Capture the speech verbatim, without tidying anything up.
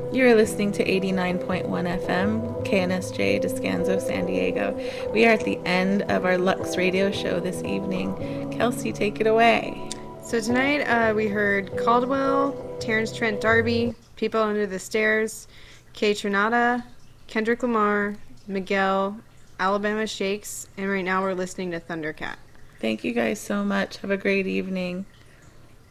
You're listening to eighty-nine point one F M, K N S J, Descanso, San Diego. We are at the end of our Lux radio show this evening. Kelsey, take it away. So tonight uh, we heard Caldwell, Terrence Trent D'Arby, People Under the Stairs, Kay Trinata, Kendrick Lamar, Miguel, Alabama Shakes, and right now we're listening to Thundercat. Thank you guys so much. Have a great evening.